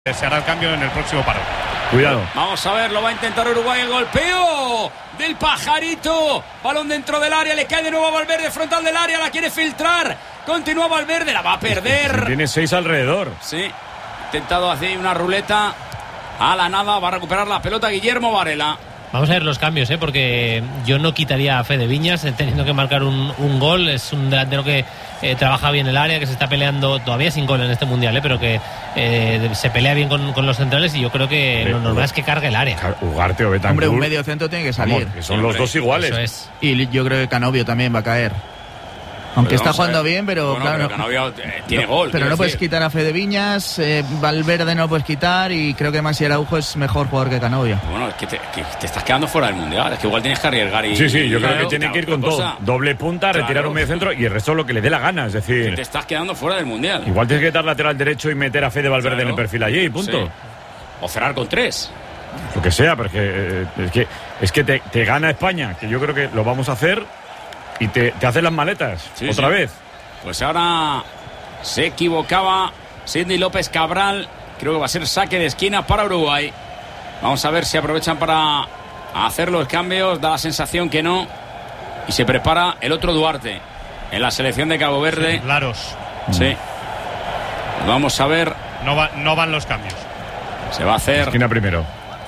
Se hará el cambio en el próximo paro. Cuidado. Vamos a ver, lo va a intentar Uruguay, el golpeo del Pajarito. Balón dentro del área, le cae de nuevo a Valverde, frontal del área, la quiere filtrar. Continúa Valverde, la va a perder. Tiene 6 alrededor. Sí, intentado hacer una ruleta a la nada, va a recuperar la pelota Guillermo Varela. Vamos a ver los cambios, porque yo no quitaría a Fede Viñas teniendo que marcar un gol. Es un delantero que trabaja bien el área, que se está peleando todavía sin gol en este mundial, pero que se pelea bien con los centrales, y yo creo que lo normal es que cargue el área. Ugarte o Betancourt. Hombre, un medio centro tiene que salir. Vamos, que son los dos iguales. Eso es. Y yo creo que Canovio también va a caer. Aunque está jugando bien, pero bueno, claro. pero Canovio tiene gol. Pero no puedes quitar a Fede Viñas, Valverde no lo puedes quitar, y creo que Maxi Araujo es mejor jugador que Canovio. Bueno, es que te estás quedando fuera del mundial. Es que igual tienes que arriesgar y. Sí, yo creo que tiene claro, que ir con todo. Doble punta, retirar un medio centro y el resto lo que le dé la gana. Es decir, que te estás quedando fuera del mundial. Igual tienes que dar lateral derecho y meter a Fede Valverde en el perfil allí, punto. Sí. O cerrar con 3. Lo que sea, pero es que te gana España, que yo creo que lo vamos a hacer, y te hacen las maletas otra vez. Pues ahora se equivocaba Sidney López Cabral. Creo que va a ser saque de esquina para Uruguay. Vamos a ver si aprovechan para hacer los cambios. Da la sensación que no. Y se prepara el otro Duarte en la selección de Cabo Verde. Sí, Laros. Sí. Vamos a ver. No van los cambios. Se va a hacer. Esquina primero.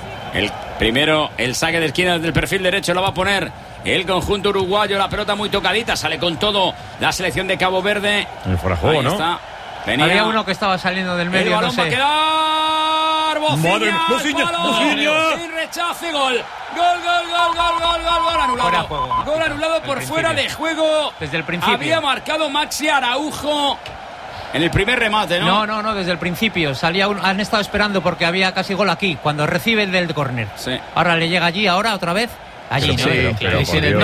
El saque de esquina desde el perfil derecho lo va a poner el conjunto uruguayo. La pelota muy tocadita, sale con todo la selección de Cabo Verde. El fuera de juego, ahí ¿no? Está. Había uno que estaba saliendo del medio, el balón va a quedar. Bociña, sin rechace, gol anulado. Gol anulado por fuera de juego. Desde el principio. Había marcado Maxi Araujo en el primer remate, ¿no? No, desde el principio. Han estado esperando porque había casi gol aquí, cuando recibe el del córner. Sí. Ahora le llega allí, otra vez. Allí, pero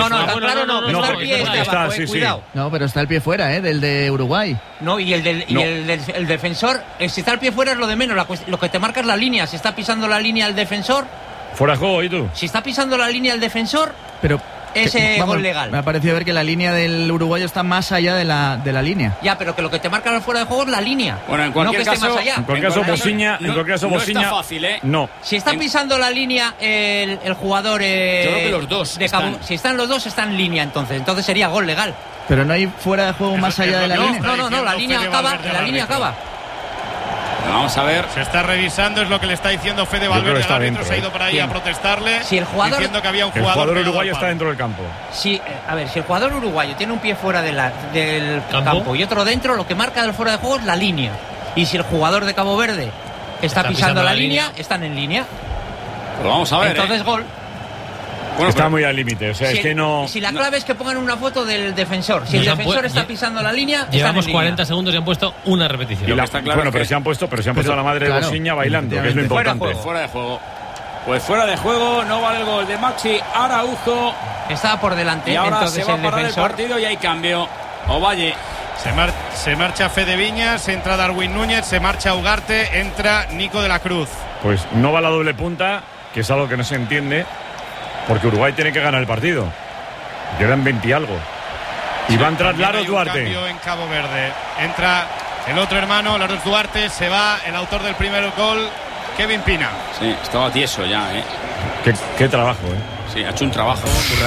cuidado. No, pero está el pie fuera, del de Uruguay. No, y el defensor, si está el pie fuera es lo de menos. Lo que te marca es la línea. Si está pisando la línea el defensor. Fuera de juego, ¿y tú? Si está pisando la línea el defensor, pero gol legal. Me ha parecido ver que la línea del uruguayo está más allá de la línea. Ya, pero que lo que te marca el fuera de juego es la línea. Bueno, en cualquier caso, más allá. En cualquier caso, Bociña. No está fácil, No. Si está pisando la línea el jugador. Yo creo que los dos. Si están los dos, está en línea, entonces sería gol legal. Pero no hay fuera de juego más allá de la línea. No, la línea acaba. Vamos a ver. Se está revisando, es lo que le está diciendo Fede Valverde al árbitro. Se ha ido para ahí a protestarle. Si el jugador, diciendo que había un jugador. El jugador uruguayo está dentro del campo. Si el jugador uruguayo tiene un pie fuera del campo y otro dentro, lo que marca del fuera de juego es la línea. Y si el jugador de Cabo Verde está pisando la línea, están en línea. Pues vamos a ver. Entonces gol. Bueno, está muy al límite, o sea, es que no. Si la clave es que pongan una foto del defensor. Si el defensor está pisando la línea, llevamos 40 segundos y han puesto una repetición. Está claro, pero se han puesto a la madre de Bociña bailando, que es lo importante. Fuera de juego. Pues fuera de juego, no vale el gol de Maxi Araujo. Estaba por delante. Y ahora entonces se va a parar el partido y hay cambio. Ovalle. Se marcha Fede Viñas, entra Darwin Núñez, se marcha Ugarte, entra Nico de la Cruz. Pues no va la doble punta, que es algo que no se entiende, porque Uruguay tiene que ganar el partido. Quedan 20 y algo. Y va a entrar Laros Duarte. Cambio en Cabo Verde. Entra el otro hermano, Laros Duarte, se va el autor del primer gol, Kevin Pina. Sí, estaba tieso ya, Qué trabajo, Sí, ha hecho un trabajo.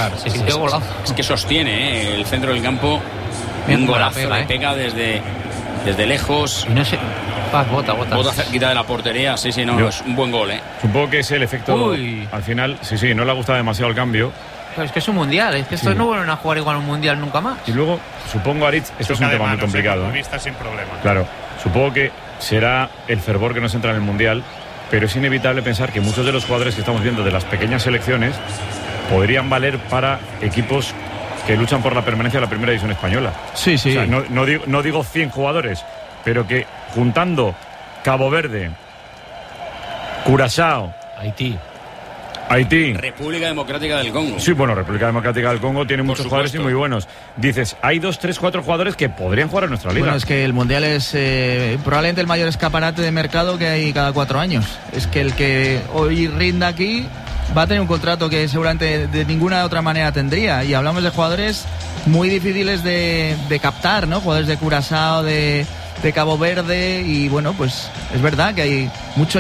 Es que sostiene, el centro del campo. Un golazo, le pega desde lejos. No sé. Bota cerquita de la portería. Sí, es un buen gol, Supongo que es el efecto. Al final, no le ha gustado demasiado el cambio. Pero es que es un mundial, es que estos no vuelven a jugar igual un mundial nunca más. Y luego, supongo, Aritz, esto es un tema muy complicado. Sin problema. Claro, supongo que será el fervor que nos entra en el mundial, pero es inevitable pensar que muchos de los jugadores que estamos viendo de las pequeñas selecciones podrían valer para equipos que luchan por la permanencia de la primera división española. Sí. O sea, no digo 100 jugadores, pero que juntando Cabo Verde, Curazao, Haití, República Democrática del Congo. Sí, bueno, República Democrática del Congo tiene muchos jugadores y muy buenos. Dices, hay 2, 3, 4 jugadores que podrían jugar en nuestra liga. Bueno, es que el Mundial es probablemente el mayor escaparate de mercado que hay cada 4 años. Es que el que hoy rinda aquí va a tener un contrato que seguramente de ninguna otra manera tendría. Y hablamos de jugadores muy difíciles de captar, ¿no? Jugadores de Curazao, de de Cabo Verde y bueno, pues es verdad que hay mucho